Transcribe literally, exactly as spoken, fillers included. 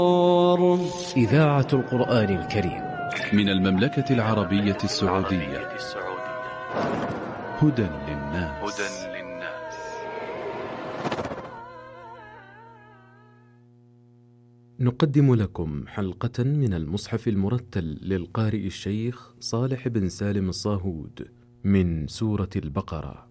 إذاعة القرآن الكريم من المملكة العربية السعودية. هدى للناس. نقدم لكم حلقة من المصحف المرتل للقارئ الشيخ صالح بن سالم الصاهود من سورة البقرة.